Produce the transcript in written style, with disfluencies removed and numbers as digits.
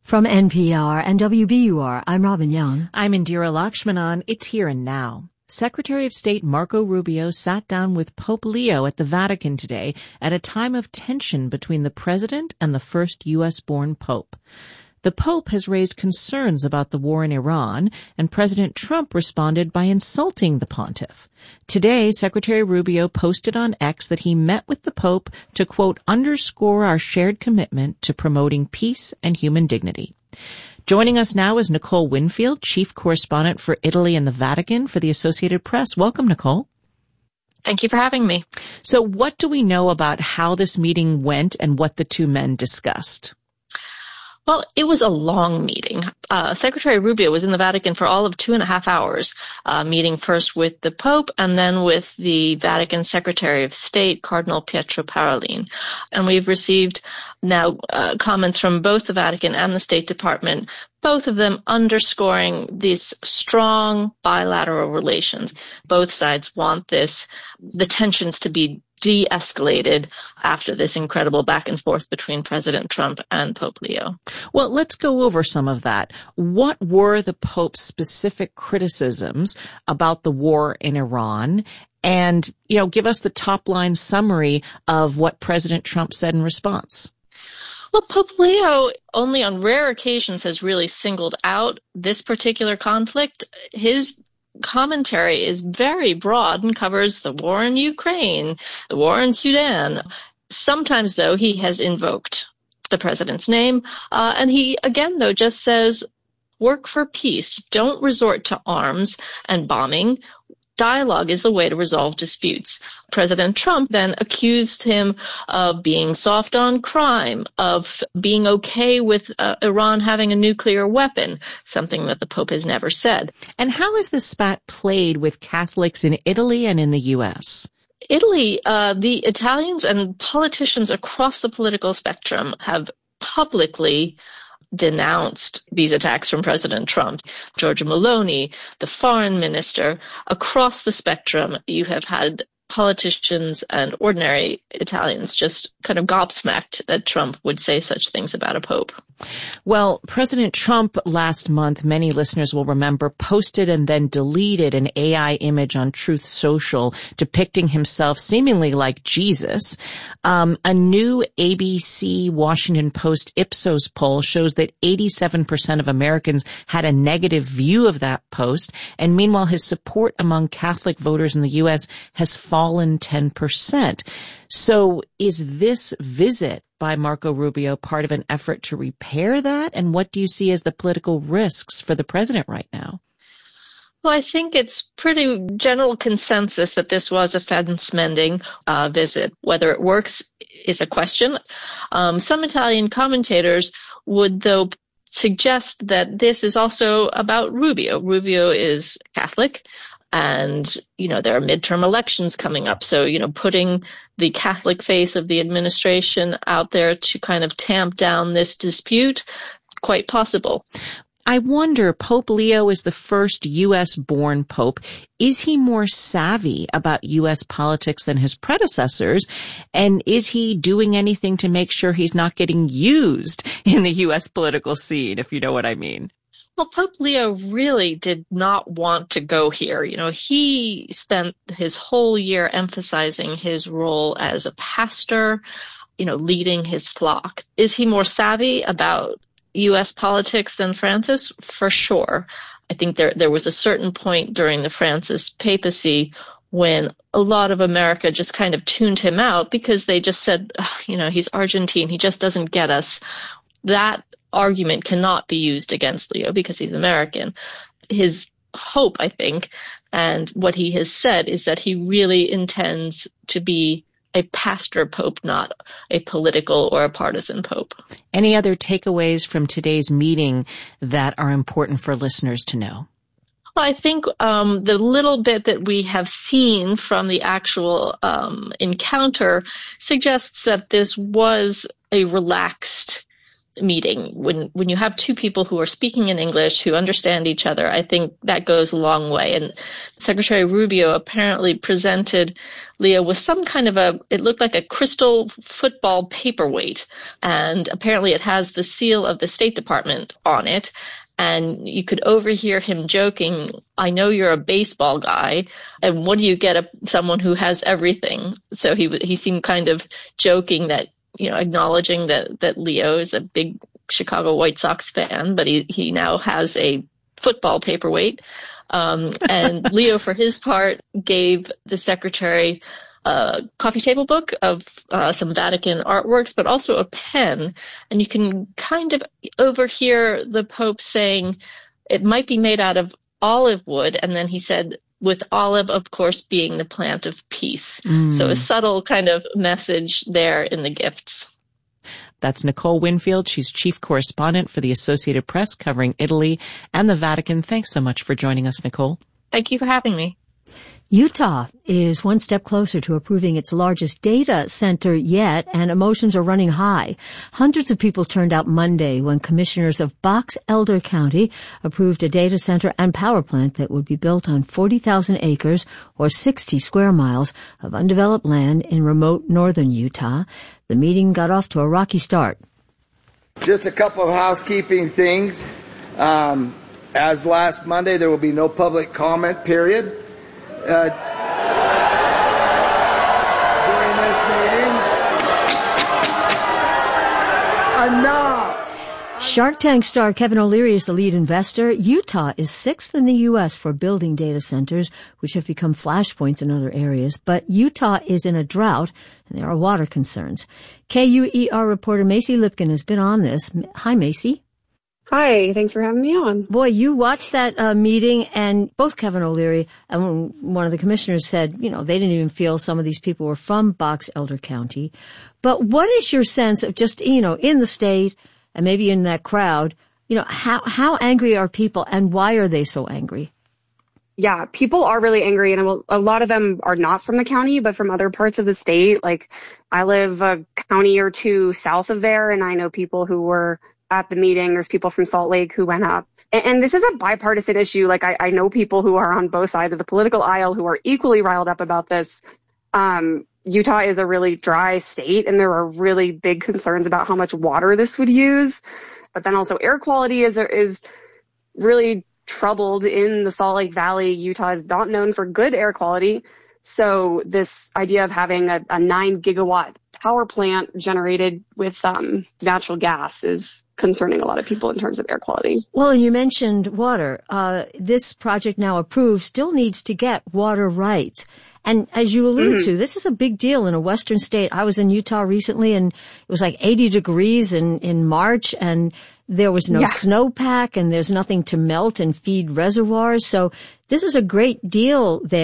From NPR and WBUR, I'm Robin Young. I'm Indira Lakshmanan. It's Here and Now. Secretary of State Marco Rubio sat down with Pope Leo at the Vatican today at a time of tension between the president and the first U.S.-born pope. The Pope has raised concerns about the war in Iran, and President Trump responded by insulting the pontiff. Today, Secretary Rubio posted on X that he met with the Pope to, quote, underscore our shared commitment to promoting peace and human dignity. Joining us now is Nicole Winfield, chief correspondent for Italy and the Vatican for the Associated Press. Welcome, Nicole. Thank you for having me. So what do we know about how this meeting went and what the two men discussed? Well, it was a long meeting. Secretary Rubio was in the Vatican for all of 2.5 hours, meeting first with the Pope and then with the Vatican Secretary of State, Cardinal Pietro Parolin. And we've received now comments from both the Vatican and the State Department, both of them underscoring these strong bilateral relations. Both sides want the tensions to be de-escalated after this incredible back and forth between President Trump and Pope Leo. Well, let's go over some of that. What were the Pope's specific criticisms about the war in Iran? And, give us the top line summary of what President Trump said in response. Well, Pope Leo only on rare occasions has really singled out this particular conflict. His commentary is very broad and covers the war in Ukraine, the war in Sudan. Sometimes, though, he has invoked the president's name, and he, again, though, just says, work for peace. Don't resort to arms and bombing. Dialogue is the way to resolve disputes. President Trump then accused him of being soft on crime, of being okay with Iran having a nuclear weapon, something that the Pope has never said. And how is this spat played with Catholics in Italy and in the U.S.? Italy, the Italians and politicians across the political spectrum have publicly denounced these attacks from President Trump. Giorgia Meloni, the foreign minister, across the spectrum, you have had politicians and ordinary Italians just kind of gobsmacked that Trump would say such things about a pope. Well, President Trump last month, many listeners will remember, posted and then deleted an AI image on Truth Social depicting himself seemingly like Jesus. A new ABC Washington Post Ipsos poll shows that 87% of Americans had a negative view of that post. And meanwhile, his support among Catholic voters in the U.S. has fallen 10%. So is this visit by Marco Rubio part of an effort to repair that? And what do you see as the political risks for the president right now? Well, I think it's pretty general consensus that this was a fence-mending visit. Whether it works is a question. Some Italian commentators would, though, suggest that this is also about Rubio. Rubio is Catholic. And, there are midterm elections coming up. So, putting the Catholic face of the administration out there to kind of tamp down this dispute, quite possible. I wonder, Pope Leo is the first U.S.-born pope. Is he more savvy about U.S. politics than his predecessors? And is he doing anything to make sure he's not getting used in the U.S. political scene, if you know what I mean? Well, Pope Leo really did not want to go here. He spent his whole year emphasizing his role as a pastor, leading his flock. Is he more savvy about U.S. politics than Francis? For sure. I think there was a certain point during the Francis papacy when a lot of America just kind of tuned him out because they just said, he's Argentine. He just doesn't get us. That argument cannot be used against Leo because he's American. His hope, I think, and what he has said is that he really intends to be a pastor pope, not a political or a partisan pope. Any other takeaways from today's meeting that are important for listeners to know? Well, I think the little bit that we have seen from the actual encounter suggests that this was a relaxed meeting. When you have two people who are speaking in English, who understand each other, I think that goes a long way. And Secretary Rubio apparently presented Leo with some kind of it looked like a crystal football paperweight. And apparently it has the seal of the State Department on it. And you could overhear him joking, I know you're a baseball guy, and what do you get someone who has everything? So he seemed kind of joking that, acknowledging that Leo is a big Chicago White Sox fan, but he now has a football paperweight. And Leo, for his part, gave the secretary a coffee table book of some Vatican artworks, but also a pen. And you can kind of overhear the Pope saying it might be made out of olive wood. And then he said, with olive, of course, being the plant of peace. So a subtle kind of message there in the gifts. That's Nicole Winfield. She's chief correspondent for the Associated Press covering Italy and the Vatican. Thanks so much for joining us, Nicole. Thank you for having me. Utah is one step closer to approving its largest data center yet, and emotions are running high. Hundreds of people turned out Monday when commissioners of Box Elder County approved a data center and power plant that would be built on 40,000 acres or 60 square miles of undeveloped land in remote northern Utah. The meeting got off to a rocky start. Just a couple of housekeeping things. As last Monday, there will be no public comment period during this meeting. Enough! Shark Tank star Kevin O'Leary is the lead investor. Utah is sixth in the U.S. for building data centers, which have become flashpoints in other areas. But Utah is in a drought, and there are water concerns. KUER reporter Macy Lipkin has been on this. Hi, Macy. Hi, thanks for having me on. Boy, you watched that meeting, and both Kevin O'Leary and one of the commissioners said, they didn't even feel some of these people were from Box Elder County. But what is your sense of just, in the state and maybe in that crowd, how angry are people and why are they so angry? Yeah, people are really angry, and a lot of them are not from the county, but from other parts of the state. Like, I live a county or two south of there, and I know people who were at the meeting. There's people from Salt Lake who went up. And this is a bipartisan issue. Like, I know people who are on both sides of the political aisle who are equally riled up about this. Utah is a really dry state, and there are really big concerns about how much water this would use. But then also air quality is really troubled in the Salt Lake Valley. Utah is not known for good air quality. So this idea of having a 9 gigawatt power plant generated with natural gas is concerning a lot of people in terms of air quality. Well, and you mentioned water. This project now approved still needs to get water rights. And as you alluded to, this is a big deal in a western state. I was in Utah recently, and it was like 80 degrees in March, and there was no snowpack, and there's nothing to melt and feed reservoirs. So this is a great deal there.